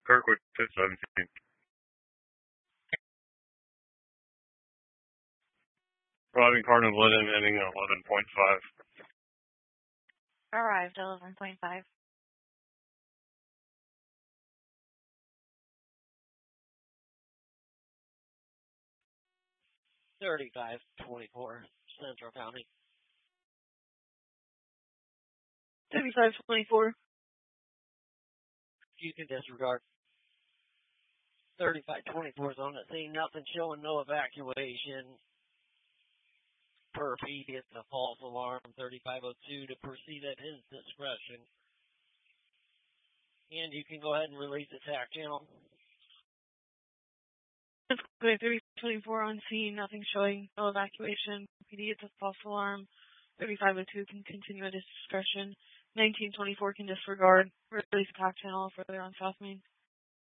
Kirkwood, 1017. Arriving Cardinal Linden, ending 11.5. Arrived 11.5. $35.24, Central County. 35.24. You can disregard. 35.24 is on the scene. Nothing showing, no evacuation. Per feed, it's a false alarm. 3502 to proceed at his discretion. And you can go ahead and release the TAC channel. 3024 on scene, nothing showing, no evacuation. PD, it's a false alarm. 3502 can continue at his discretion. 1924 can disregard. Release TAC channel further on South Main.